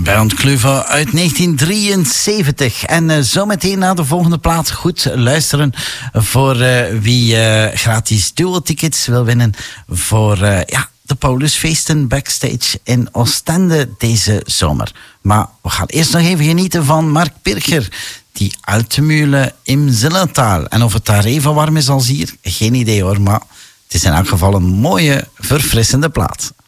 Bernd Kluver uit 1973. En zometeen na de volgende plaat goed luisteren voor wie gratis duo-tickets wil winnen voor de Paulusfeesten backstage in Oostende deze zomer. Maar we gaan eerst nog even genieten van Mark Pircher, die Altemühle im Zillertal. En of het daar even warm is als hier, geen idee hoor, maar het is in elk geval een mooie, verfrissende plaat.